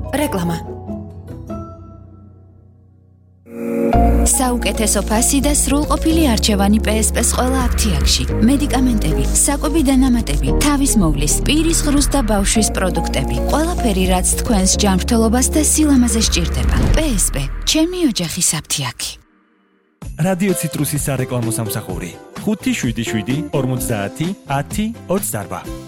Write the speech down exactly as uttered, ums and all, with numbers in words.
რეკლამა. საუკეთესო ფასი და სრულყოფილი არჩევანი პე ეს პე-ს ყველა აფთიაქში. მედიკამენტები, საკვები დანამატები, თავის მოვლის, პირის ღრუს და ბავშვის პროდუქტები. ყველაფერი, რაც თქვენს ჯანმრთელობას და სილამაზეს სჭირდება. პე ეს პე, ჩემი ოჯახის აფთიაქი. რადიო ციტრუსის სარეკლამო სამსახური ხუთი შვიდი შვიდი ორმოცდაათი ათი ოცდაარბა.